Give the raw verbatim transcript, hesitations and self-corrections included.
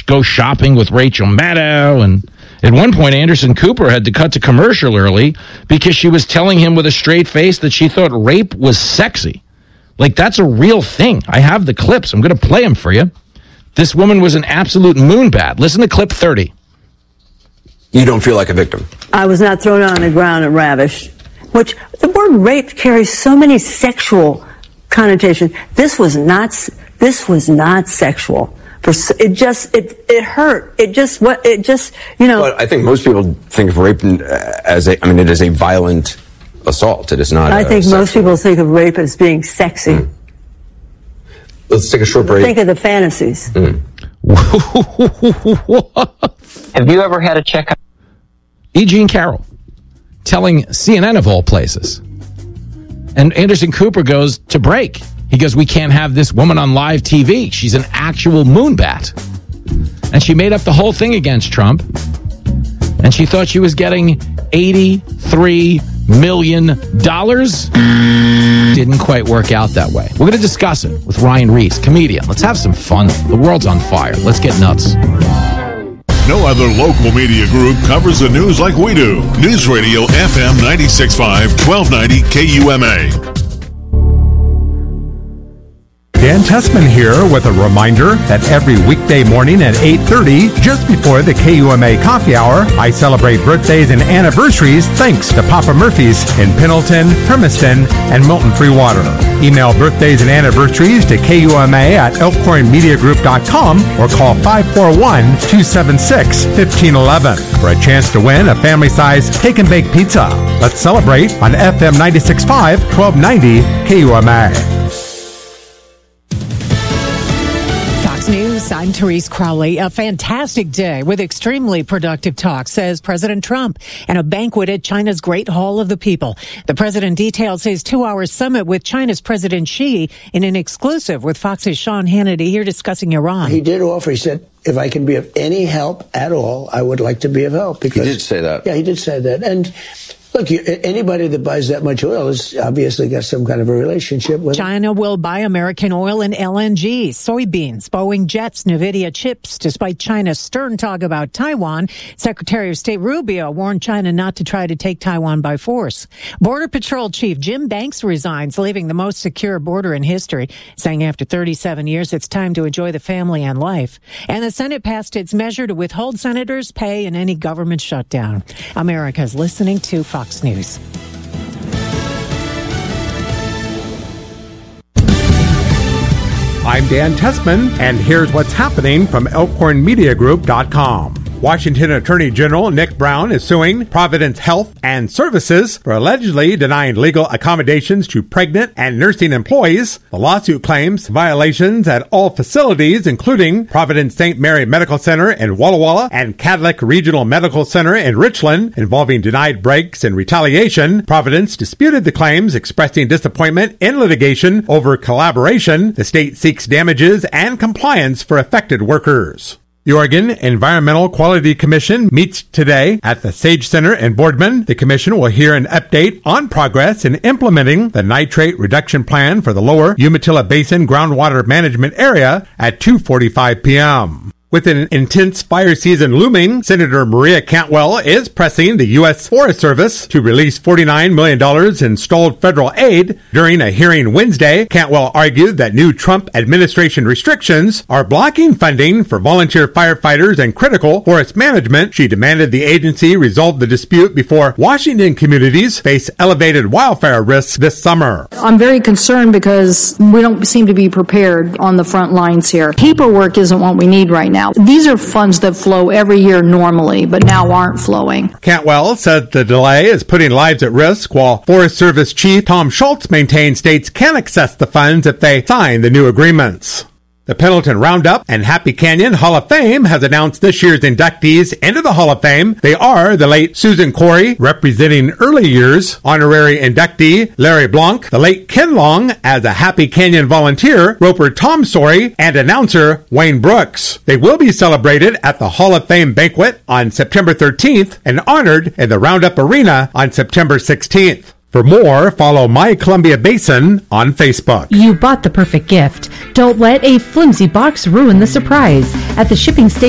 go shopping with Rachel Maddow. And at one point, Anderson Cooper had to cut to commercial early because she was telling him with a straight face that she thought rape was sexy. Like, that's a real thing. I have the clips. I'm going to play them for you. This woman was an absolute moonbat. Listen to clip thirty. You don't feel like a victim? I was not thrown on the ground and ravished, which the word rape carries so many sexual connotations. This was not, this was not sexual. For it just, it, it hurt. It just, what, it just, you know. But I think most people think of rape as a, I mean, it is a violent assault. It is not. I think most people think of rape as being sexy. Mm. Let's take a short break. Think of the fantasies. Mm. Have you ever had a checkup? E. Jean Carroll telling C N N of all places. And Anderson Cooper goes to break. He goes, we can't have this woman on live T V. She's an actual moonbat. And she made up the whole thing against Trump. And she thought she was getting eighty-three million dollars. Didn't quite work out that way. We're going to discuss it with Ryan Reese, comedian. Let's have some fun. The world's on fire. Let's get nuts. No other local media group covers the news like we do. News Radio F M ninety-six point five, twelve ninety K U M A. Dan Tessman here with a reminder that every weekday morning at eight thirty, just before the K U M A coffee hour, I celebrate birthdays and anniversaries thanks to Papa Murphy's in Pendleton, Hermiston, and Milton Free Water. Email birthdays and anniversaries to K U M A at elkhorn media group dot com or call five four one, two seven six, one five one one for a chance to win a family-size take and bake pizza. Let's celebrate on F M ninety-six point five, twelve ninety K U M A. News, I'm Therese Crowley. A fantastic day with extremely productive talk, says President Trump, and a banquet at China's Great Hall of the People. The president details his two-hour summit with China's President Xi in an exclusive with Fox's Sean Hannity here discussing Iran. He did offer, he said, if I can be of any help at all, I would like to be of help. Because, he did say that. Yeah, he did say that. And look, you, anybody that buys that much oil has obviously got some kind of a relationship with China will buy American oil and L N G, soybeans, Boeing jets, NVIDIA chips. Despite China's stern talk about Taiwan, Secretary of State Rubio warned China not to try to take Taiwan by force. Border Patrol Chief Jim Banks resigns, leaving the most secure border in history, saying after thirty-seven years, it's time to enjoy the family and life. And the Senate passed its measure to withhold senators' pay in any government shutdown. America's listening to Fox News. I'm Dan Tessman, and here's what's happening from elkhorn media group dot com. Washington Attorney General Nick Brown is suing Providence Health and Services for allegedly denying legal accommodations to pregnant and nursing employees. The lawsuit claims violations at all facilities, including Providence Saint Mary Medical Center in Walla Walla and Cadillac Regional Medical Center in Richland, involving denied breaks and retaliation. Providence disputed the claims, expressing disappointment in litigation over collaboration. The state seeks damages and compliance for affected workers. The Oregon Environmental Quality Commission meets today at the Sage Center in Boardman. The commission will hear an update on progress in implementing the nitrate reduction plan for the lower Umatilla Basin groundwater management area at two forty-five p.m. With an intense fire season looming, Senator Maria Cantwell is pressing the U S Forest Service to release forty-nine million dollars in stalled federal aid. During a hearing Wednesday, Cantwell argued that new Trump administration restrictions are blocking funding for volunteer firefighters and critical forest management. She demanded the agency resolve the dispute before Washington communities face elevated wildfire risks this summer. I'm very concerned because we don't seem to be prepared on the front lines here. Paperwork isn't what we need right now. Now, these are funds that flow every year normally, but now aren't flowing. Cantwell said the delay is putting lives at risk, while Forest Service Chief Tom Schultz maintains states can access the funds if they sign the new agreements. The Pendleton Roundup and Happy Canyon Hall of Fame has announced this year's inductees into the Hall of Fame. They are the late Susan Corey, representing early years, honorary inductee Larry Blanc, the late Ken Long as a Happy Canyon volunteer, roper Tom Sorey, and announcer Wayne Brooks. They will be celebrated at the Hall of Fame banquet on September thirteenth and honored in the Roundup Arena on September sixteenth. For more, follow My Columbia Basin on Facebook. You bought the perfect gift. Don't let a flimsy box ruin the surprise. At the shipping station,